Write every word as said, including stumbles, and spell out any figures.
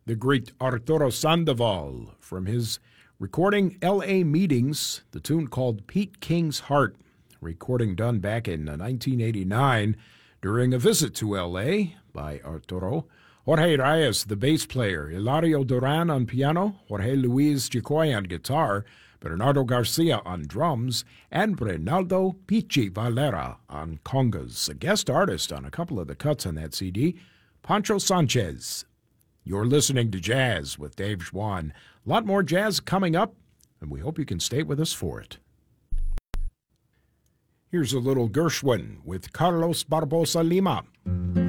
the great Arturo Sandoval from his recording L A Meetings, the tune called Pete King's Heart, recording done back in nineteen eighty-nine during a visit to L A by Arturo. Jorge Reyes, the bass player, Hilario Duran on piano, Jorge Luis Chicoy on guitar, Bernardo Garcia on drums, and Reynaldo Pichi Valera on congas. A guest artist on a couple of the cuts on that C D, Pancho Sanchez. You're listening to Jazz with Dave Schwann. A lot more jazz coming up, and we hope you can stay with us for it. Here's a little Gershwin with Carlos Barbosa Lima.